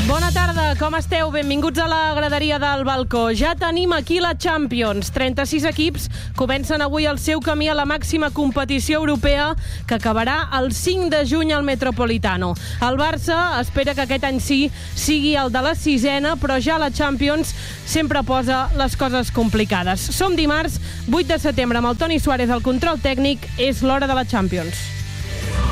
Bona tarda, com esteu? Benvinguts a la graderia del balcó. Ja tenim aquí la Champions. 36 equips comencen avui el seu camí a la màxima competició europea que acabarà el 5 de juny al Metropolitano. El Barça espera que aquest any sí sigui el de la sisena, però ja la Champions sempre posa les coses complicades. Som dimarts, 8 de setembre, amb el Toni Suárez al control tècnic. És l'hora de la Champions.